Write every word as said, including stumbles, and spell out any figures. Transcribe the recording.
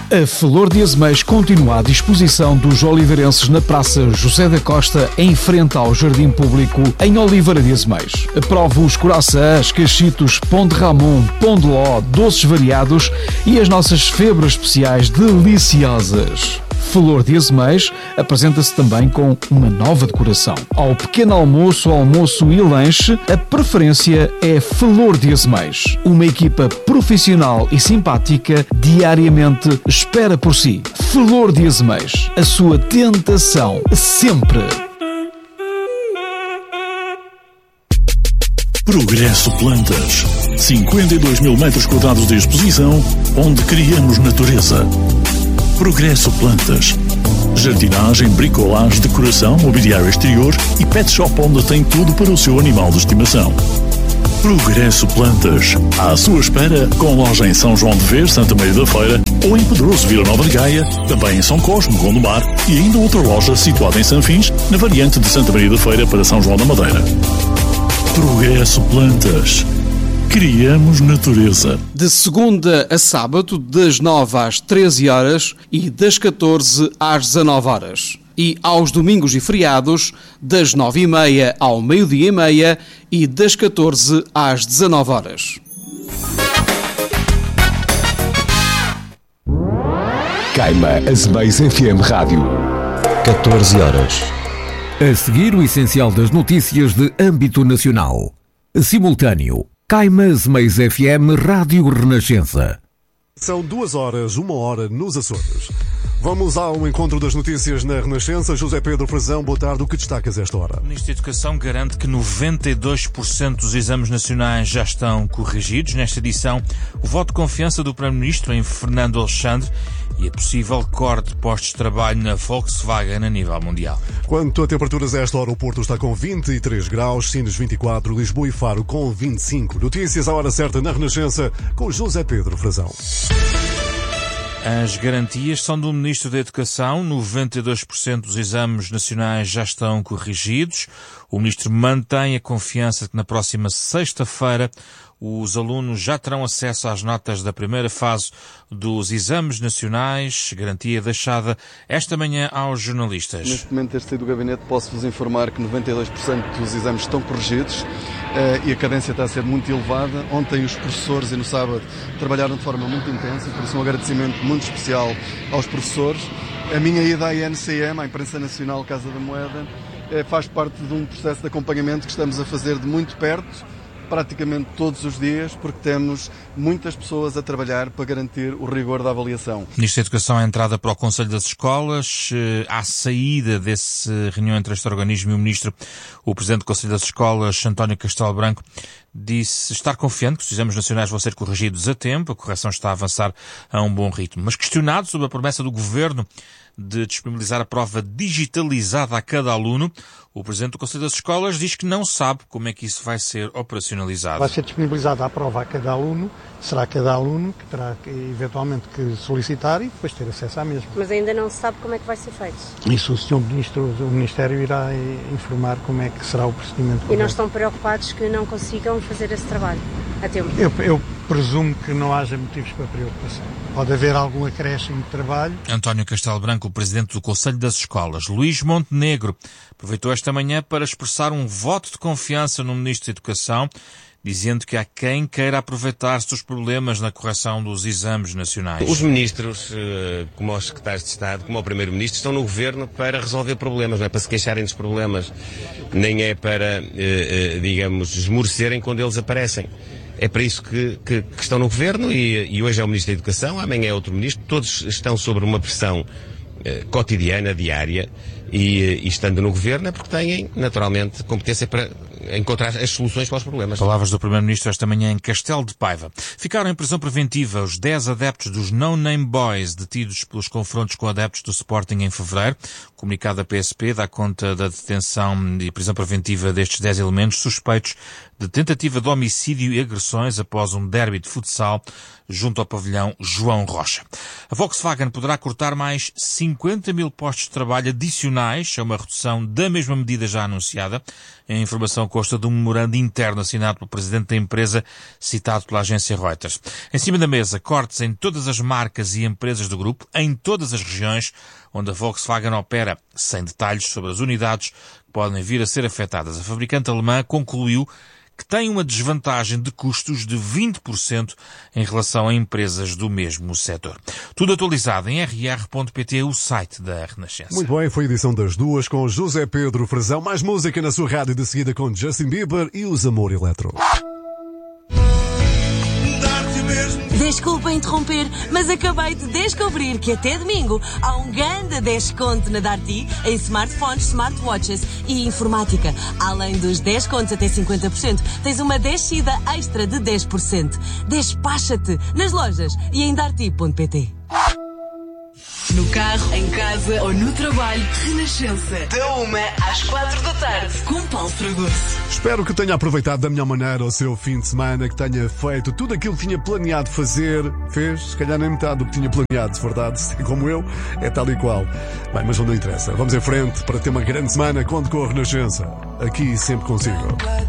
A Flor de Azeméis continua à disposição dos oliveirenses na Praça José da Costa, em frente ao Jardim Público, em Oliveira de Azeméis. Prove os coraçãs, cachitos, pão de Ramon, pão de ló, doces variados e as nossas febras especiais deliciosas. Flor de Azeméis apresenta-se também com uma nova decoração. Ao pequeno almoço, almoço e lanche, a preferência é Flor de Azeméis. Uma equipa profissional e simpática diariamente espera por si. Flor de Azeméis, a sua tentação sempre. Progresso Plantas. cinquenta e dois mil metros quadrados de exposição, onde criamos natureza. Progresso Plantas. Jardinagem, bricolagem, decoração, mobiliário exterior e pet shop onde tem tudo para o seu animal de estimação. Progresso Plantas. À sua espera, com loja em São João de Ver, Santa Maria da Feira, ou em Pedroso, Vila Nova de Gaia, também em São Cosme, Gondomar, e ainda outra loja situada em Sanfins, na variante de Santa Maria da Feira para São João da Madeira. Progresso Plantas. Criamos natureza. De segunda a sábado, das nove às treze horas e das catorze às dezanove horas. E aos domingos e feriados, das nove e meia ao meio-dia e meia e das catorze às dezanove horas. Caima Azeméis F M Rádio. catorze horas. A seguir, o essencial das notícias de âmbito nacional. Simultâneo. Caima Azeméis F M Rádio Renascença. São duas horas, uma hora nos Açores. Vamos ao encontro das notícias na Renascença. José Pedro Frazão, boa tarde. O que destacas esta hora? O Ministro da Educação garante que noventa e dois por cento dos exames nacionais já estão corrigidos. Nesta edição, o voto de confiança do Primeiro-Ministro em Fernando Alexandre e a possível corte de postos de trabalho na Volkswagen a nível mundial. Quanto a temperaturas a esta hora, o Porto está com vinte e três graus, Sines vinte e quatro, Lisboa e Faro com vinte e cinco. Notícias à hora certa na Renascença com José Pedro Frazão. As garantias são do Ministro da Educação. noventa e dois por cento dos exames nacionais já estão corrigidos. O Ministro mantém a confiança de que na próxima sexta-feira os alunos já terão acesso às notas da primeira fase dos exames nacionais, garantia deixada esta manhã aos jornalistas. Neste momento, desde sair do gabinete, posso-vos informar que noventa e dois por cento dos exames estão corrigidos uh, e a cadência está a ser muito elevada. Ontem os professores e no sábado trabalharam de forma muito intensa, por isso um agradecimento muito especial aos professores. A minha ida à I N C M, à Imprensa Nacional Casa da Moeda, uh, faz parte de um processo de acompanhamento que estamos a fazer de muito perto, praticamente todos os dias, porque temos muitas pessoas a trabalhar para garantir o rigor da avaliação. O Ministro da Educação é entrada para o Conselho das Escolas. À saída desse reunião entre este organismo e o Ministro, o Presidente do Conselho das Escolas, António Castelo Branco, disse estar confiante que os exames nacionais vão ser corrigidos a tempo, a correção está a avançar a um bom ritmo. Mas questionado sobre a promessa do Governo de disponibilizar a prova digitalizada a cada aluno, o Presidente do Conselho das Escolas diz que não sabe como é que isso vai ser operacionalizado. Vai ser disponibilizada a prova a cada aluno, será cada aluno que terá que, eventualmente que solicitar e depois ter acesso à mesma. Mas ainda não se sabe como é que vai ser feito? Isso o senhor Ministro, o Ministério irá informar como é que será o procedimento. E não estão preocupados que não consigam fazer esse trabalho a tempo? Eu, eu presumo que não haja motivos para preocupação. Pode haver algum acréscimo de trabalho. António Castelo Branco, o Presidente do Conselho das Escolas. Luís Montenegro aproveitou esta manhã para expressar um voto de confiança no Ministro da Educação, dizendo que há quem queira aproveitar-se dos problemas na correção dos exames nacionais. Os ministros, como os secretários de Estado, como o Primeiro-Ministro, estão no Governo para resolver problemas, não é para se queixarem dos problemas, nem é para, digamos, esmorecerem quando eles aparecem. É para isso que, que, que estão no Governo e, e hoje é o Ministro da Educação, amanhã é outro Ministro, todos estão sobre uma pressão eh, cotidiana, diária, e, e estando no Governo é porque têm, naturalmente, competência para encontrar as soluções para os problemas. Palavras do Primeiro-Ministro esta manhã em Castelo de Paiva. Ficaram em prisão preventiva os dez adeptos dos No Name Boys detidos pelos confrontos com adeptos do Sporting em fevereiro. O comunicado da P S P dá conta da detenção e prisão preventiva destes dez elementos suspeitos de tentativa de homicídio e agressões após um derby de futsal junto ao pavilhão João Rocha. A Volkswagen poderá cortar mais cinquenta mil postos de trabalho adicionais proporcionais a uma redução da mesma medida já anunciada. A informação consta de um memorando interno assinado pelo presidente da empresa, citado pela agência Reuters. Em cima da mesa, cortes em todas as marcas e empresas do grupo, em todas as regiões onde a Volkswagen opera, sem detalhes sobre as unidades que podem vir a ser afetadas. A fabricante alemã concluiu que tem uma desvantagem de custos de vinte por cento em relação a empresas do mesmo setor. Tudo atualizado em r r ponto p t, o site da Renascença. Muito bem, foi a edição das duas com José Pedro Frazão. Mais música na sua rádio, de seguida com Justin Bieber e os Amor Eletro. Desculpa interromper, mas acabei de descobrir que até domingo há um grande desconto na Darty em smartphones, smartwatches e informática. Além dos descontos até cinquenta por cento, tens uma descida extra de dez por cento. Despacha-te nas lojas e em darty ponto p t. No carro, em casa ou no trabalho, Renascença. Da uma às quatro da tarde, com Paulo Fragoso. Espero que tenha aproveitado da melhor maneira o seu fim de semana, que tenha feito tudo aquilo que tinha planeado fazer. Fez, se calhar nem metade do que tinha planeado, se verdade, como eu, é tal e qual. Bem, mas não interessa. Vamos em frente para ter uma grande semana. Conto com a Renascença. Aqui sempre consigo.